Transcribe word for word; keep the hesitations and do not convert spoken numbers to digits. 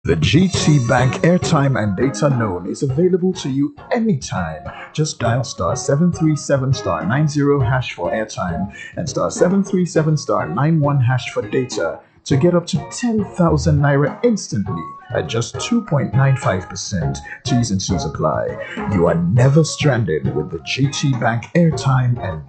The G T Bank airtime and data loan is available to you anytime. Just dial star seven three seven star nine zero hash for airtime and star seven three seven star nine one hash for data to get up to ten thousand naira instantly at just two point nine five percent. T's and C's apply. You are never stranded with the G T Bank airtime and